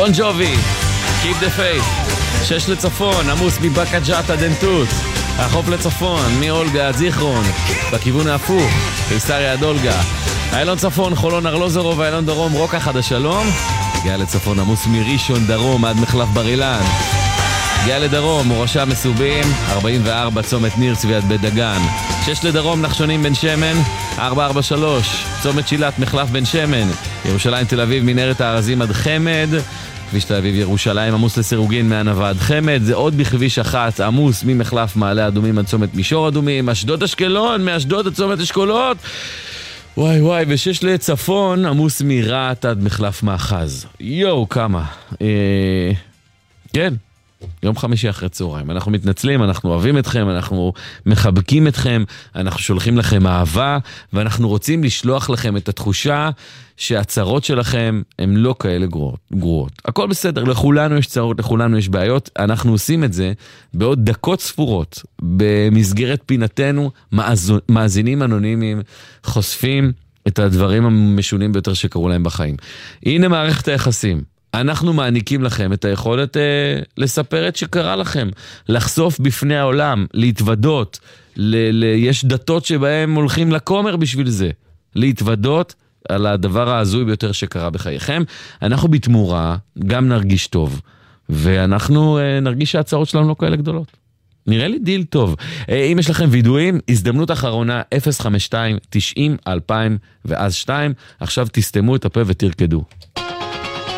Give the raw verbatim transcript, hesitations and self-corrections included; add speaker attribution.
Speaker 1: בון ג'ובי, Keep the Faith. שש לצפון, עמוס מבקה ג'אטה דנטוט. החוף לצפון, מאולגה עד זיכרון, בכיוון ההפוך, קיסריה עד אולגה. איילון צפון, חולון ארלוזרוב, איילון דרום, רוקה חד השלום. הגיע לצפון, עמוס מראשון דרום עד מחלף בר אילן. הגיע לדרום, מורשה מסובים, ארבעים וארבע, צומת ניר צבי עד בית דגן. שש לדרום, נחשונים בן שמן, ארבע ארבע שלוש, צומת שילת, מחלף בן שמן. ירושלים תל אביב, מנהרת הארזים עד חמד. כביש תל אביב ירושלים, עמוס לסירוגין מענבה עד חמד. זה עוד בכביש אחת, עמוס ממחלף מעלה אדומים עד צומת מישור אדומים. אשדוד אשקלון, מאשדוד עד צומת אשכולות. וואי וואי, ושש לצפון, עמוס מרעת עד מחלף מאחז. יואו, כמה. אה... כן, יום חמישי אחרי צהריים. אנחנו מתנצלים, אנחנו אוהבים אתכם, אנחנו מחבקים אתכם, אנחנו שולחים לכם אהבה, ואנחנו רוצים לשלוח לכם את התחושה שהצרות שלכם הן לא כאלה גרועות. גרועות. הכל בסדר, לכולנו יש צרות, לכולנו יש בעיות. אנחנו עושים את זה בעוד דקות ספורות, במסגרת פינתנו, מאזינים אנונימיים, חושפים את הדברים המשונים ביותר שקרו להם בחיים. הנה מערכת היחסים. אנחנו מעניקים לכם את היכולת אה, לספר את שקרה לכם, לחשוף בפני העולם, להתוודות, ל- ל- יש דתות שבהם הולכים לכומר בשביל זה, להתוודות על הדבר העזוי ביותר שקרה בחייכם. אנחנו בתמורה גם נרגיש טוב, ואנחנו אה, נרגיש שהצעות שלנו לא כאלה גדולות. נראה לי דיל טוב. אה, אם יש לכם וידועים, הזדמנות אחרונה, אפס חמש שתיים תשעים אלפיים ואז שתיים, עכשיו תסתמו את הפה ותרקדו.